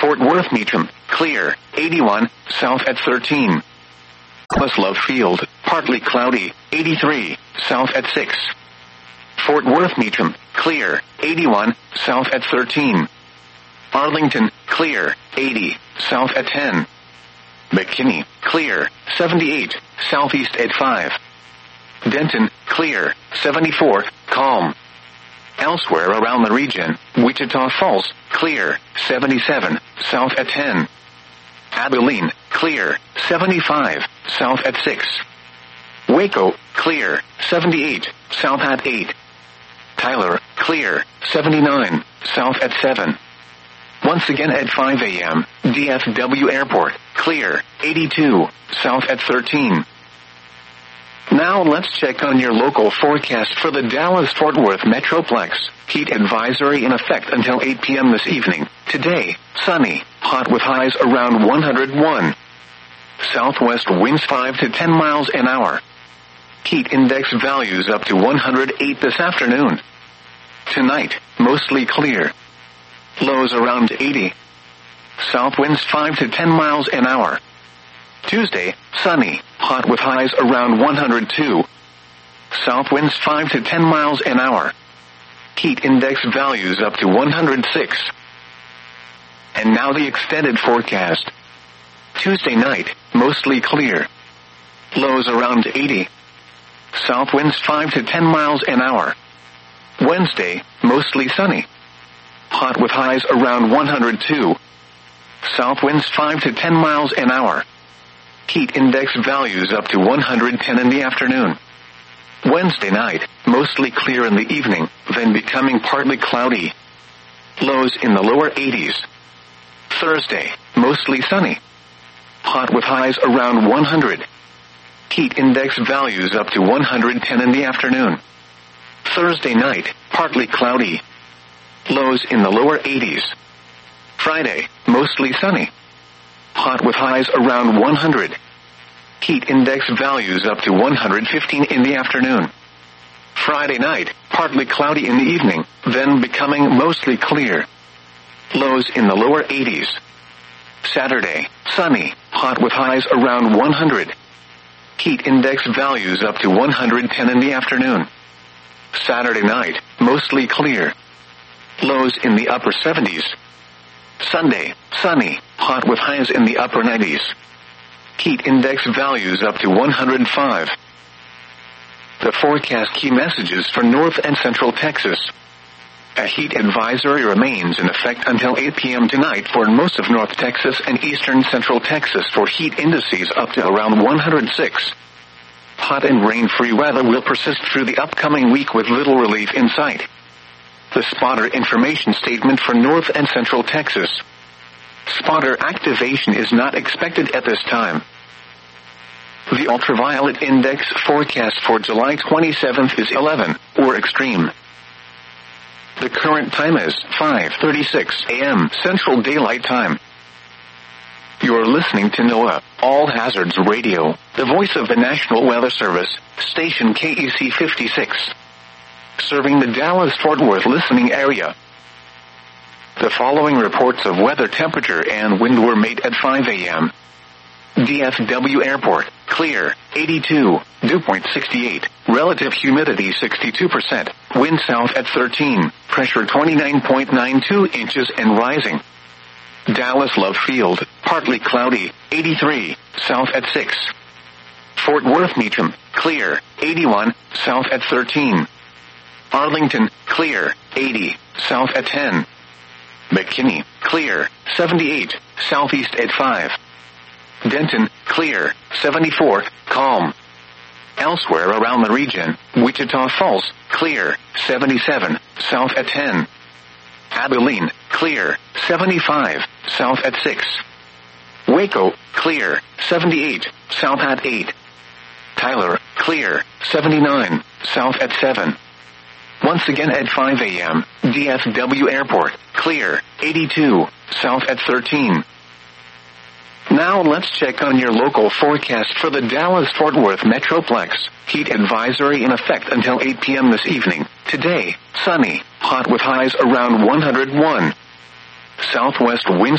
Fort Worth Meacham, clear, 81, south at 13. Dallas Love Field, partly cloudy, 83, south at 6. Fort Worth Meacham, clear, 81, south at 13. Arlington, clear, 80, south at 10. McKinney, clear, 78, southeast at 5. Denton, clear, 74, calm. Elsewhere around the region, Wichita Falls, clear, 77, south at 10. Abilene, clear, 75, south at 6. Waco, clear, 78, south at 8. Tyler, clear, 79, south at 7. Once again at 5 a.m., DFW Airport, clear, 82, south at 13. Now let's check on your local forecast for the Dallas-Fort Worth Metroplex. Heat advisory in effect until 8 p.m. this evening. Today, sunny, hot with highs around 101. Southwest winds 5 to 10 miles an hour. Heat index values up to 108 this afternoon. Tonight, mostly clear. Lows around 80. South winds 5 to 10 miles an hour. Tuesday, sunny, hot with highs around 102. South winds 5 to 10 miles an hour. Heat index values up to 106. And now the extended forecast. Tuesday night, mostly clear. Lows around 80. South winds 5 to 10 miles an hour. Wednesday, mostly sunny. Hot with highs around 102. South winds 5 to 10 miles an hour. Heat index values up to 110 in the afternoon. Wednesday night, mostly clear in the evening, then becoming partly cloudy. Lows in the lower 80s. Thursday, mostly sunny. Hot with highs around 100. Heat index values up to 110 in the afternoon. Thursday night, partly cloudy. Lows in the lower 80s. Friday, mostly sunny. Hot with highs around 100. Heat index values up to 115 in the afternoon. Friday night, partly cloudy in the evening, then becoming mostly clear. Lows in the lower 80s. Saturday, sunny, hot with highs around 100. Heat index values up to 110 in the afternoon. Saturday night, mostly clear. Lows in the upper 70s. Sunday, sunny, hot with highs in the upper 90s. Heat index values up to 105. The forecast key messages for North and Central Texas. A heat advisory remains in effect until 8 p.m. tonight for most of North Texas and eastern Central Texas for heat indices up to around 106. Hot and rain-free weather will persist through the upcoming week with little relief in sight. The spotter information statement for North and Central Texas. Spotter activation is not expected at this time. The ultraviolet index forecast for July 27th is 11, or extreme. The current time is 5:36 a.m. Central Daylight Time. You're listening to NOAA, All Hazards Radio, the voice of the National Weather Service, station KEC 56. Serving the Dallas-Fort Worth listening area. The following reports of weather temperature and wind were made at 5 a.m. DFW Airport, clear, 82, dew point 68, relative humidity 62%, wind south at 13, pressure 29.92 inches and rising. Dallas Love Field, partly cloudy, 83, south at 6. Fort Worth Meacham, clear, 81, south at 13. Arlington, clear, 80, south at 10. McKinney, clear, 78, southeast at 5. Denton, clear, 74, calm. Elsewhere around the region, Wichita Falls, clear, 77, south at 10. Abilene, clear, 75, south at 6. Waco, clear, 78, south at 8. Tyler, clear, 79, south at 7. Once again at 5 a.m., DFW Airport, clear, 82, south at 13. Now let's check on your local forecast for the Dallas-Fort Worth Metroplex. Heat advisory in effect until 8 p.m. this evening. Today, sunny, hot with highs around 101. Southwest winds